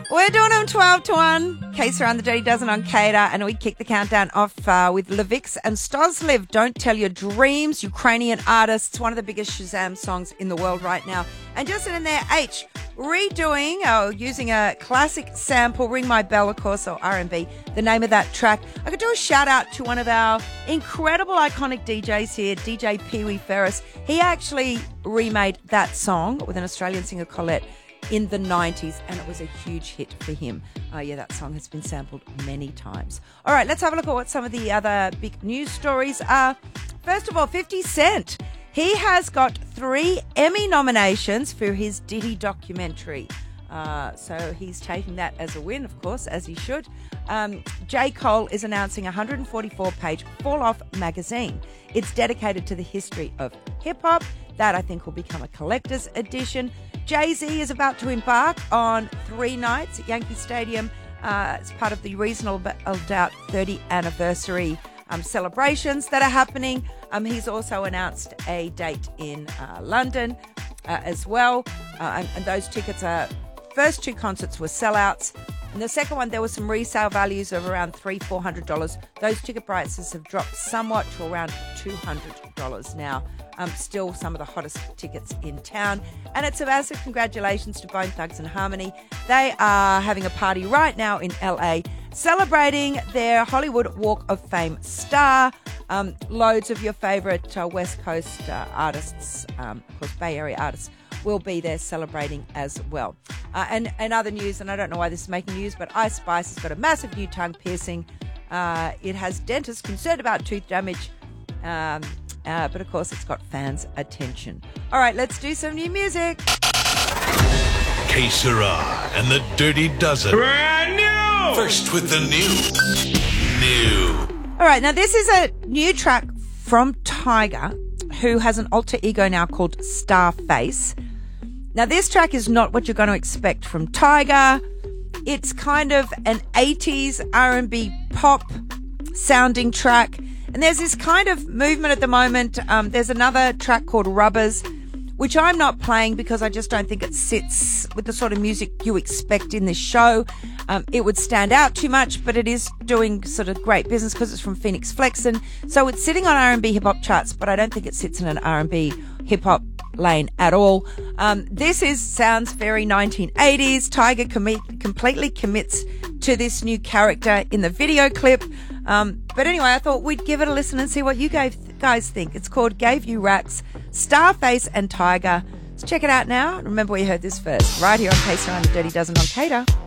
We're doing them 12 to 1. Case around the Dirty Dozen on Cater, and we kick the countdown off with Levix and Stozliv. Don't Tell Your Dreams, Ukrainian artists, one of the biggest Shazam songs in the world right now. And just in there, H, using a classic sample, Ring My Bell, of course, or R&B, the name of that track. I could do a shout out to one of our incredible iconic DJs here, DJ Pee Wee Ferris. He actually remade that song with an Australian singer, Colette, in the 90s, and it was a huge hit for him. That song has been sampled many times. All right, let's have a look at what some of the other big news stories are. First of all, 50 Cent. He has got 3 Emmy nominations for his Diddy documentary. So he's taking that as a win, of course, as he should. J. Cole is announcing a 144-page Fall Off magazine. It's dedicated to the history of hip-hop. That, I think, will become a collector's edition. Jay-Z is about to embark on 3 nights at Yankee Stadium as part of the Reasonable Doubt 30th anniversary celebrations that are happening. He's also announced a date in London as well. And those tickets first 2 concerts were sellouts. And the second one, there were some resale values of around $300-400. Those ticket prices have dropped somewhat to around $200 now. Still some of the hottest tickets in town. And it's a massive congratulations to Bone Thugs and Harmony. They are having a party right now in LA, celebrating their Hollywood Walk of Fame star. Loads of your favourite West Coast artists, of course Bay Area artists, will be there celebrating as well. And other news, and I don't know why this is making news, but Ice Spice has got a massive new tongue piercing. It has dentists concerned about tooth damage. But of course, it's got fans' attention. All right, let's do some new music. Que Sera and the Dirty Dozen. Brand new! First with the new. All right, now this is a new track from Tyga, who has an alter ego now called Starface. Now, this track is not what you're going to expect from Tyga. It's kind of an 80s R&B pop sounding track. And there's this kind of movement at the moment. There's another track called Rubbers, which I'm not playing because I just don't think it sits with the sort of music you expect in this show. It would stand out too much, but it is doing sort of great business because it's from Phoenix Flexen. So it's sitting on R&B hip-hop charts, but I don't think it sits in an R&B hip-hop lane at all. This sounds very 1980s. Tyga completely commits to this new character in the video clip. But anyway, I thought we'd give it a listen and see what you guys think. It's called Gave You Racks, Starface and Tyga. Let's check it out now. Remember, we heard this first right here on Case Around the Dirty Dozen on Cater.